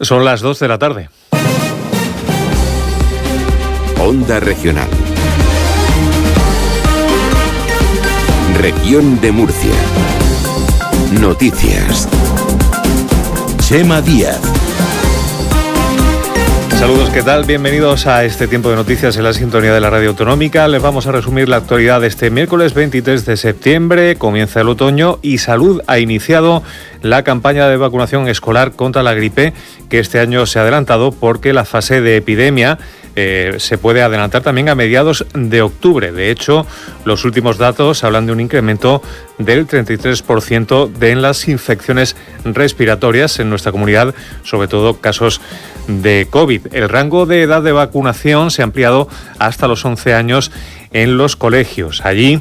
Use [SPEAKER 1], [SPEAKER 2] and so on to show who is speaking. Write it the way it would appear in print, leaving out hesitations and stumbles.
[SPEAKER 1] Son las 2 de la tarde.
[SPEAKER 2] Onda Regional. Región de Murcia. Noticias. Chema Díaz.
[SPEAKER 1] Saludos, ¿qué tal? Bienvenidos a este tiempo de noticias en la sintonía de la Radio Autonómica. Les vamos a resumir la actualidad de este miércoles 23 de septiembre. Comienza el otoño y Salud ha iniciado la campaña de vacunación escolar contra la gripe, que este año se ha adelantado porque la fase de epidemia se puede adelantar también a mediados de octubre. De hecho, los últimos datos hablan de un incremento del 33% en las infecciones respiratorias en nuestra comunidad, sobre todo casos de COVID. El rango de edad de vacunación se ha ampliado hasta los 11 años en los colegios. Allí